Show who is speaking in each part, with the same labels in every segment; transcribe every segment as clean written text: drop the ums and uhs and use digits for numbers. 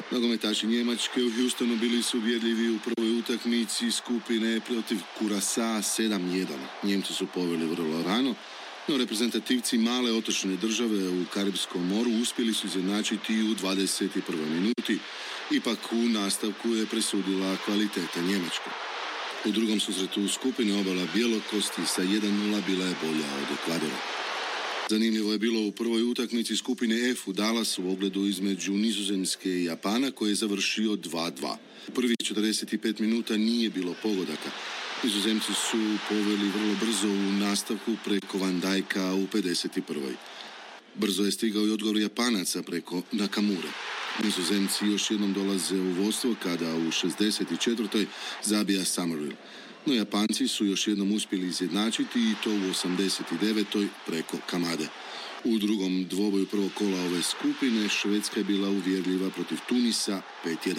Speaker 1: Nogometaši Njemačke u Houstonu bili su uvjerljivi u prvoj utakmici skupine protiv Curaçaa 7-1. Njemci su poveli vrlo rano, no reprezentativci male otočne države u Karibskom moru uspjeli su izjednačiti u 21. minuti. Ipak u nastavku je presudila kvaliteta Njemačke. U drugom susretu u skupini obala Bjelokosti sa 1-0 bila je bolja od Ekvadora. Zanimljivo je bilo u prvoj utakmici skupine F u Dallasu u ogledu između Nizozemske i Japana koji je završio 2-2. U prvih 45 minuta nije bilo pogodaka. Nizozemci su poveli vrlo brzo u nastavku preko Van Dijka u 51. Brzo je stigao i odgovor Japanaca preko Nakamure. Nizozemci još jednom dolaze u vodstvo kada u 64. zabija Summerville. No Japanci su još jednom uspjeli izjednačiti i to u 89. preko Kamade. U drugom dvoboju prvog kola ove skupine Švedska je bila uvjerljiva protiv Tunisa 5-1.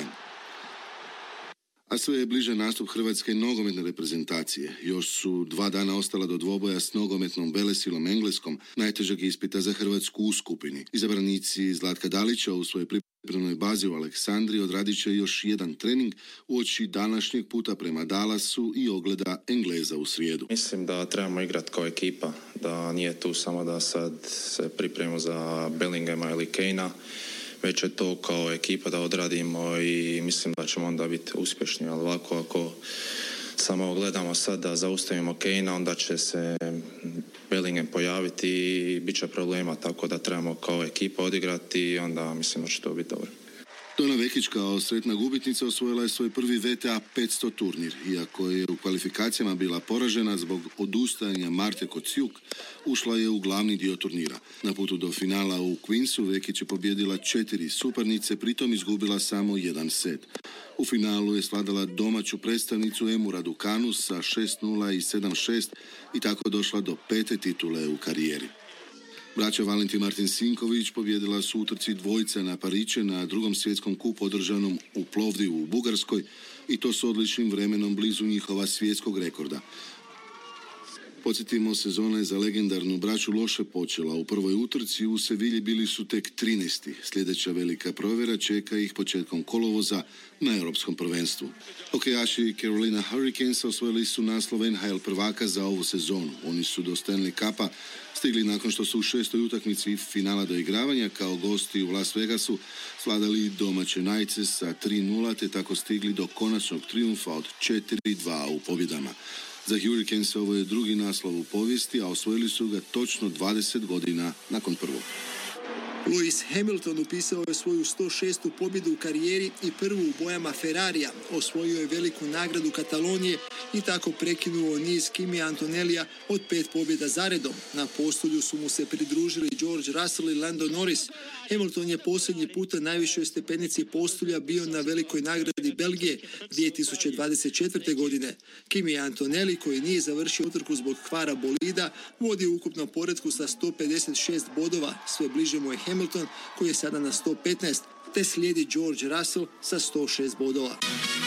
Speaker 1: A sve je bliže nastup hrvatske nogometne reprezentacije. Još su 2 dana ostala do dvoboja s nogometnom velesilom Engleskom, najtežeg ispita za Hrvatsku u skupini. Izabranici Zlatka Dalića u svojoj pripremnoj bazi u Aleksandriji odradit će još jedan trening uoči današnjeg puta prema Dallasu i ogleda Engleza u srijedu.
Speaker 2: Mislim da trebamo igrati kao ekipa, da nije tu samo da sad se pripremimo za Bellinghama ili Kanea, već je to kao ekipa da odradimo i mislim da ćemo onda biti uspješni, ali ovako ako samo gledamo sad da zaustavimo Kanea, onda će se Bellingham pojaviti i bit će problema, tako da trebamo kao ekipa odigrati i onda mislim da će to biti dobro.
Speaker 1: Dona Vekić kao sretna gubitnica osvojila je svoj prvi VTA 500 turnir. Iako je u kvalifikacijama bila poražena zbog odustajanja Marte Kociuk, ušla je u glavni dio turnira. Na putu do finala u Queensu Vekić je pobjedila 4 suparnice, pritom izgubila samo 1 set. U finalu je svladala domaću predstavnicu Emu Raducanu sa 6-0 i 7-6 i tako došla do 5. titule u karijeri. Braća Valentin Martin Sinković pobjedila su utrci dvojca na Pariće na drugom svjetskom kupu održanom u Plovdivu u Bugarskoj i to s odličnim vremenom blizu njihova svjetskog rekorda. Podsjetimo, sezona je za legendarnu braću loše počela. U prvoj utrci u Sevilji bili su tek 13. Sljedeća velika provjera čeka ih početkom kolovoza na Europskom prvenstvu. Hokejaši Carolina Hurricanesa osvojili su naslov NHL prvaka za ovu sezonu. Oni su do Stanley Cupa stigli nakon što su u 6. utakmici finala doigravanja kao gosti u Las Vegasu svladali domaće Knightse sa 3-0 te tako stigli do konačnog trijumfa od 4-2 u pobjedama. Za Hurricanes ovo je drugi naslov u povijesti, a osvojili su ga točno 20 godina nakon prvog.
Speaker 3: Lewis Hamilton upisao je svoju 106. pobjedu u karijeri i prvu u bojama Ferrarija. Osvojio je veliku nagradu Katalonije i tako prekinuo niz Kimi Antonellija od 5 pobjeda zaredom. Na postolju su mu se pridružili George Russell i Lando Norris. Hamilton je posljednji puta na najvišoj stepenici postolja bio na velikoj nagradi Belgije 2024. godine. Kimi Antonelli, koji nije završio utrku zbog kvara bolida, vodi u ukupnom poretku sa 156 bodova. Sve bliže mu je Hamilton, koji je sada na 115, te slijedi George Russell sa 106 bodova.